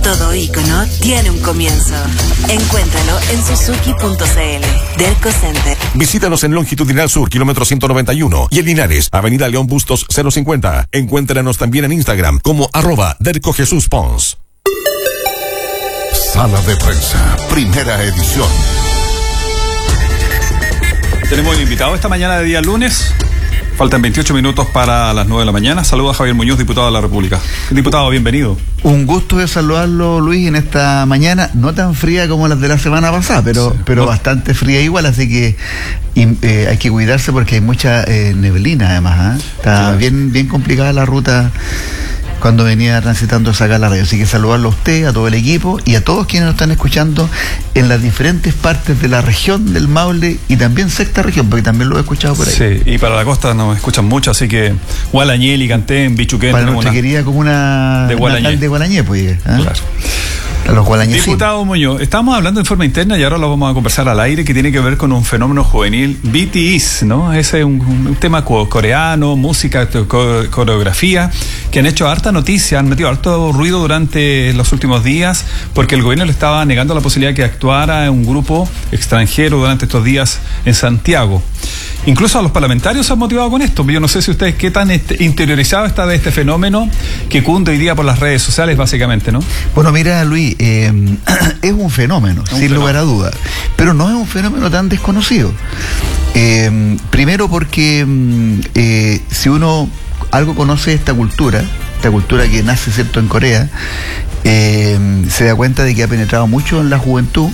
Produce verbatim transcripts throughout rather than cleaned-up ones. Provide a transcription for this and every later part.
Todo ícono tiene un comienzo. Encuéntralo en suzuki punto c l. Derco Center. Visítanos en Longitudinal Sur, kilómetro ciento noventa y uno, y en Linares, Avenida León Bustos cero cincuenta. Encuéntranos también en Instagram como arroba Derco Jesús Pons. Sala de Prensa, primera edición. Tenemos un invitado esta mañana de día lunes. Faltan veintiocho minutos para las nueve de la mañana. Saludos a Javier Muñoz, diputado de la República. Diputado, bienvenido. Un gusto de saludarlo, Luis, en esta mañana, no tan fría como las de la semana pasada, pero, sí. pero no. bastante fría igual, así que y, eh, hay que cuidarse porque hay mucha eh, neblina además, ¿eh? Está sí. bien, bien complicada la ruta cuando venía transitando esa la radio. Así que saludarlo a usted, a todo el equipo y a todos quienes nos están escuchando en las diferentes partes de la región del Maule y también sexta región, porque también lo he escuchado por ahí. Sí, y para la costa nos escuchan mucho, así que Gualañé, Licantén, Bichuquén. Para nuestra querida comuna de Gualañé, de Gualañé pues, ¿eh? Claro. A los gualañecinos. Diputado Muñoz, estamos hablando en forma interna y ahora lo vamos a conversar al aire, que tiene que ver con un fenómeno juvenil, B T S, ¿no? Ese es un, un tema coreano, música, coreografía, que han hecho harta noticia, han metido harto ruido durante los últimos días, porque el gobierno le estaba negando la posibilidad de que actuara un grupo extranjero durante estos días en Santiago. Incluso a los parlamentarios se han motivado con esto. Yo no sé si ustedes qué tan este, interiorizado está de este fenómeno que cunde hoy día por las redes sociales, básicamente, ¿no? Bueno, mira, Luis, eh, es un fenómeno, un sin fenómeno. lugar a dudas, pero no es un fenómeno tan desconocido. Eh, primero porque eh, si uno algo conoce esta cultura, esta cultura que nace, cierto, en Corea, eh, se da cuenta de que ha penetrado mucho en la juventud.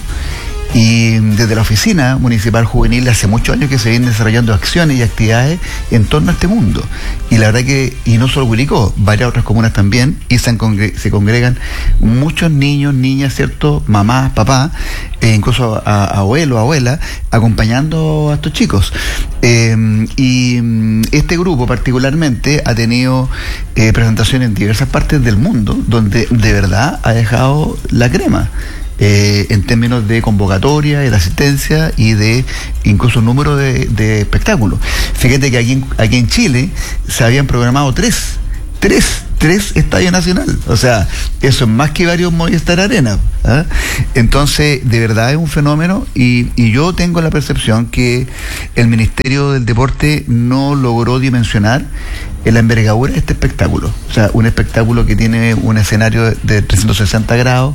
Y desde la Oficina Municipal Juvenil hace muchos años que se vienen desarrollando acciones y actividades en torno a este mundo. Y la verdad que, y no solo Curicó, varias otras comunas también, y se, congre- se congregan muchos niños, niñas, ¿cierto? Mamás, papás, e incluso a, a abuelos, abuelas, acompañando a estos chicos. Eh, y este grupo particularmente ha tenido eh, presentaciones en diversas partes del mundo, donde de verdad ha dejado la crema. Eh, en términos de convocatoria, de asistencia y de incluso número de, de espectáculos. Fíjate que aquí en, aquí en Chile se habían programado tres, tres, tres estadios nacionales. O sea, eso es más que varios Movistar Arena. ¿eh? Entonces, de verdad es un fenómeno y, y yo tengo la percepción que el Ministerio del Deporte no logró dimensionar en la envergadura de este espectáculo. O sea, un espectáculo que tiene un escenario de trescientos sesenta grados,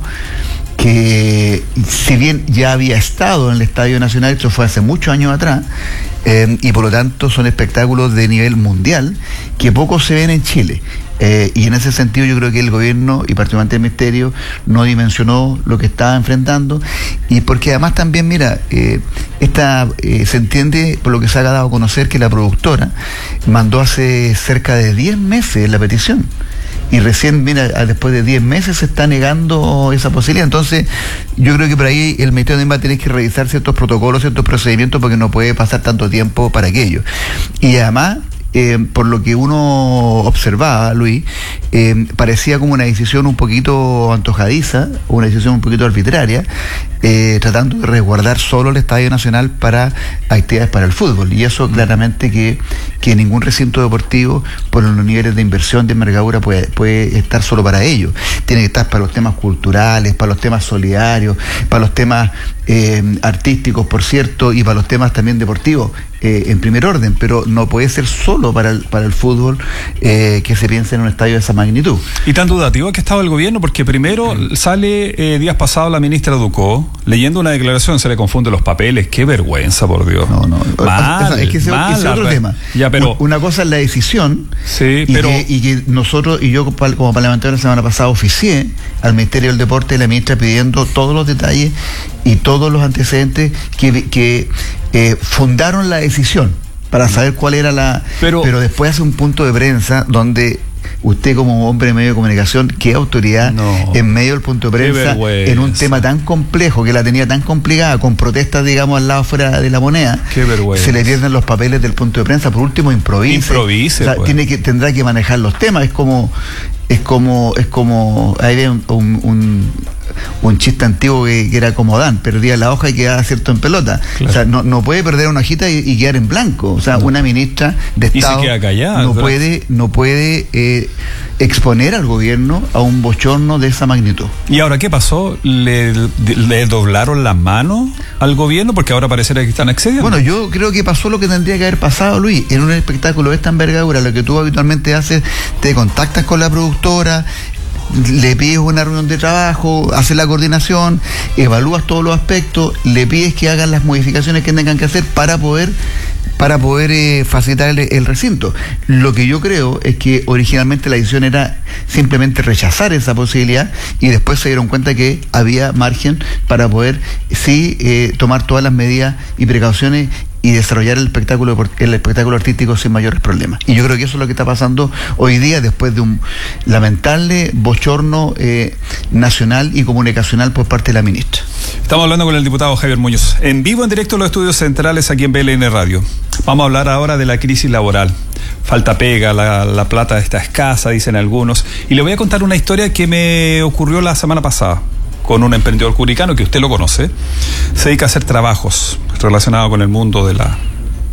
que si bien ya había estado en el Estadio Nacional, esto fue hace muchos años atrás, eh, y por lo tanto son espectáculos de nivel mundial que pocos se ven en Chile. Eh, y en ese sentido yo creo que el gobierno y particularmente el Ministerio no dimensionó lo que estaba enfrentando, y porque además también, mira, eh, esta eh, se entiende por lo que se ha dado a conocer que la productora mandó hace cerca de diez meses la petición. Y recién, mira, después de diez meses se está negando esa posibilidad. Entonces, yo creo que por ahí el Ministerio también va a tener que revisar ciertos protocolos, ciertos procedimientos, porque no puede pasar tanto tiempo para aquello. Y además, eh, por lo que uno observaba, Luis, eh, parecía como una decisión un poquito antojadiza, una decisión un poquito arbitraria, eh, tratando de resguardar solo el Estadio Nacional para actividades para el fútbol. Y eso claramente que, que ningún recinto deportivo, por los niveles de inversión, de envergadura, puede, puede estar solo para ello. Tiene que estar para los temas culturales, para los temas solidarios, para los temas eh, artísticos, por cierto, y para los temas también deportivos, eh, en primer orden, pero no puede ser solo para el, para el fútbol eh, que se piense en un estadio de esa magnitud. Y tan dudativo que ha estado el gobierno, porque primero sí. sale eh, días pasados la ministra Ducó, leyendo una declaración, se le confunden los papeles. Qué vergüenza, por Dios. No, no. Mal, es que ese, mal, ese es otro la, tema. Ya, pero, una cosa es la decisión, sí, y, pero, que, y que nosotros, y yo como parlamentario la semana pasada oficié al Ministerio del Deporte y la ministra pidiendo todos los detalles y todos los antecedentes que, que eh, fundaron la decisión para saber cuál era la... Pero, pero después hace un punto de prensa donde usted, como hombre de medio de comunicación, ¿qué autoridad no, en medio del punto de prensa en un tema tan complejo, que la tenía tan complicada, con protestas, digamos, al lado fuera de la moneda? Qué vergüenza. Se le pierden los papeles del punto de prensa. Por último, improvise. Improvise, o sea, pues. tiene que, tendrá que manejar los temas. Es como... Es como... Es como... Hay un... un un chiste antiguo que, que era como Dan, perdía la hoja y quedaba cierto en pelota. Claro. O sea, no, no puede perder una hojita y, y quedar en blanco. O sea, no. Una ministra de Estado y se queda callada, no, puede, no puede eh, exponer al gobierno a un bochorno de esa magnitud. ¿Y ahora qué pasó? ¿Le, le doblaron las manos al gobierno? Porque ahora pareciera que están excediendo. Bueno, yo creo que pasó lo que tendría que haber pasado, Luis. En un espectáculo de esta envergadura, lo que tú habitualmente haces, te contactas con la productora, le pides una reunión de trabajo, haces la coordinación, evalúas todos los aspectos, le pides que hagan las modificaciones que tengan que hacer para poder para poder eh, facilitar el, el recinto. Lo que yo creo es que originalmente la decisión era simplemente rechazar esa posibilidad y después se dieron cuenta que había margen para poder sí eh, tomar todas las medidas y precauciones y desarrollar el espectáculo el espectáculo artístico sin mayores problemas. Y yo creo que eso es lo que está pasando hoy día después de un lamentable bochorno eh, nacional y comunicacional por parte de la ministra. Estamos hablando con el diputado Javier Muñoz, en vivo, en directo en los estudios centrales aquí en B L N Radio. Vamos a hablar ahora de la crisis laboral. Falta pega, la, la plata está escasa, dicen algunos. Y le voy a contar una historia que me ocurrió la semana pasada con un emprendedor curicano que usted lo conoce. Se dedica a hacer trabajos relacionados con el mundo de la...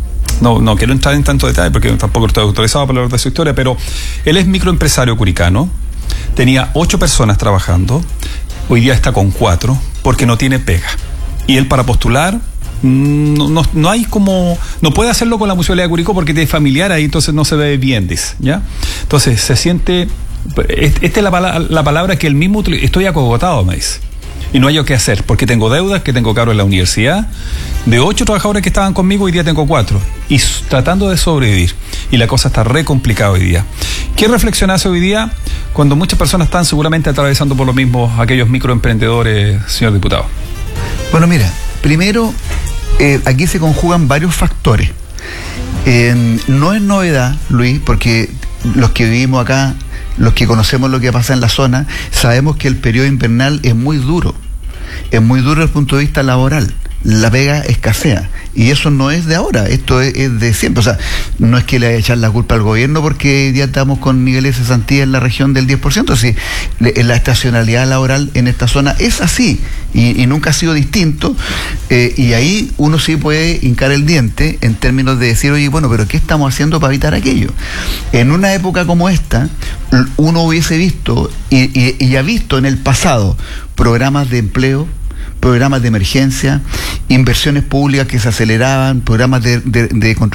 No, no quiero entrar en tanto detalle porque tampoco estoy autorizado para hablar de su historia, pero él es microempresario curicano, tenía ocho personas trabajando, hoy día está con cuatro porque no tiene pega. Y él para postular no, no, no hay como... No puede hacerlo con la Municipalidad de Curicó porque tiene familiar ahí, entonces no se ve bien, dice, ¿ya? Entonces se siente... Esta es la, la palabra que él mismo... Estoy acogotado, me dice. Y no hay yo qué hacer, porque tengo deudas, que tengo caro en la universidad. De ocho trabajadores que estaban conmigo, hoy día tengo cuatro. Y tratando de sobrevivir. Y la cosa está re complicada hoy día. ¿Qué reflexión hace hoy día cuando muchas personas están seguramente atravesando por lo mismo aquellos microemprendedores, señor diputado? Bueno, mira, primero, eh, aquí se conjugan varios factores. Eh, no es novedad, Luis, porque los que vivimos acá, los que conocemos lo que pasa en la zona, sabemos que el periodo invernal es muy duro. Es muy duro desde el punto de vista laboral. La pega escasea. Y eso no es de ahora, esto es, es de siempre. O sea, no es que le haya echar la culpa al gobierno porque ya estamos con niveles de cesantía en la región del diez por ciento. Sí, la estacionalidad laboral en esta zona es así y, y nunca ha sido distinto. Eh, y ahí uno sí puede hincar el diente en términos de decir, oye, bueno, pero ¿qué estamos haciendo para evitar aquello? En una época como esta, uno hubiese visto y, y, y ha visto en el pasado programas de empleo, programas de emergencia, inversiones públicas que se aceleraban, programas de, de, de construcción